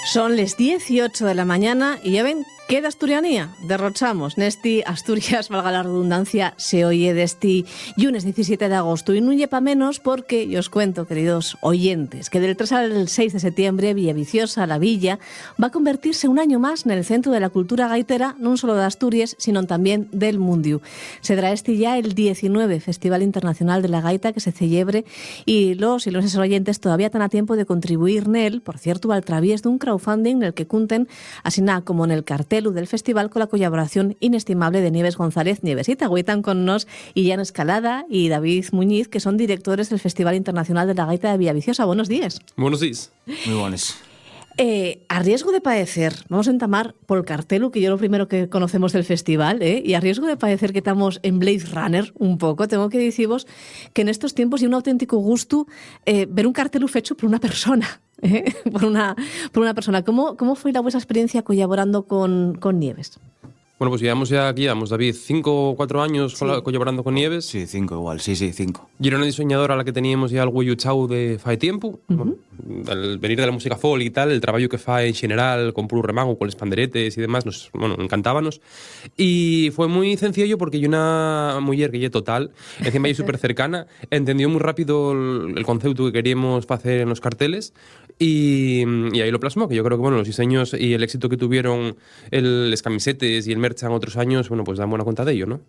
Son les 18 de la mañana y ya ven, queda asturianía. Derrochamos. Nesti Asturias, valga la redundancia, se oye desti lunes 17 de agosto. Y no llepa menos porque, yo os cuento, queridos oyentes, que del 3 al 6 de septiembre, Villaviciosa, la Villa, va a convertirse un año más en el centro de la cultura gaitera, no solo de Asturias, sino también del mundiu. Se dará ya el 19 Festival Internacional de la Gaita que se celebre y los oyentes todavía están a tiempo de contribuir en él, por cierto, al través de un crowdfunding en el que cuenten, así nada como en el cartelu del festival, con la colaboración inestimable de Nieves González. Nievesita, agüitan con nos Illán Escalada y David Muñiz, que son directores del Festival Internacional de la Gaita de Villaviciosa. Buenos días. Buenos días. Muy buenos. A riesgo de padecer, vamos a entamar por el cartelu, que yo lo primero que conocemos del festival, y a riesgo de padecer que estamos en Blade Runner un poco, tengo que deciros que en estos tiempos hay un auténtico gusto ver un cartelu fecho por una persona. Por una persona. ¿Cómo fue la vuestra experiencia colaborando con Nieves? Bueno, pues llevamos David, 5 o 4 años colaborando con Nieves. Sí, 5 igual, sí, 5. Y era una diseñadora a la que teníamos ya algo yuchau de fai tiempo. Bueno, al venir de la música folk y tal, el trabajo que fa en general con puro remango, con los panderetes y demás, nos encantábamos. Y fue muy sencillo porque yo una mujer que ya total, encima es súper cercana, entendió muy rápido el concepto que queríamos hacer en los carteles y ahí lo plasmó, que yo creo que los diseños y el éxito que tuvieron las camisetes y el merchan otros años, pues dan buena cuenta de ello, ¿no?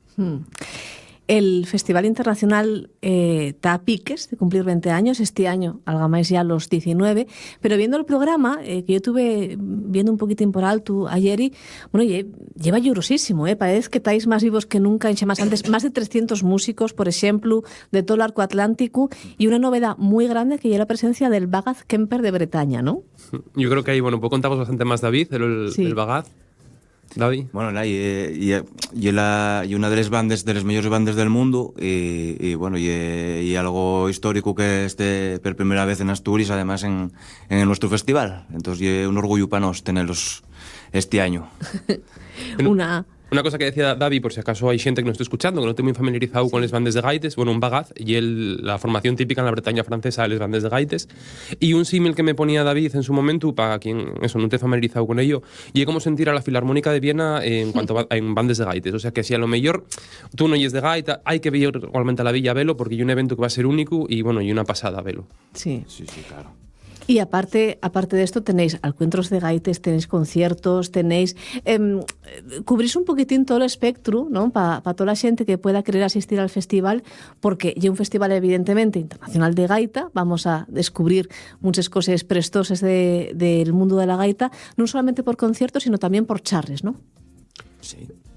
El Festival Internacional está a piques de cumplir 20 años, este año algamáis ya los 19, pero viendo el programa, que yo estuve viendo un poquitín por alto ayer, y lleva llorosísimo, parece que estáis más vivos que nunca, más antes, más de 300 músicos, por ejemplo, de todo el arco atlántico, y una novedad muy grande que ya la presencia del Bagaz Kemper de Bretaña, ¿no? Yo creo que ahí, pues contamos bastante más, David, el Bagaz. David. Bueno, y una de las bandas, de las mejores bandas del mundo, y algo histórico que esté por primera vez en Asturias, además en nuestro festival. Entonces, es un orgullo para nos tenerlos este año. Una cosa que decía David, por si acaso hay gente que nos está escuchando, que no estoy muy familiarizado con las bandas de gaites, un bagaz, y la formación típica en la Bretaña francesa de las bandas de gaites, y un símil que me ponía David en su momento, para quien no esté familiarizado con ello, y es como sentir a la Filarmónica de Viena en cuanto a en bandas de gaites. O sea que si a lo mejor tú no oyes de gaita, hay que ver igualmente a la Villa a velo, porque hay un evento que va a ser único y y una pasada a velo. Sí, claro. Y aparte de esto tenéis encuentros de gaites, tenéis conciertos, tenéis... cubrís un poquitín todo el espectro, ¿no? Para toda la gente que pueda querer asistir al festival, porque ya un festival evidentemente internacional de gaita, vamos a descubrir muchas cosas prestosas del mundo de la gaita, no solamente por conciertos, sino también por charres, ¿no? Sí,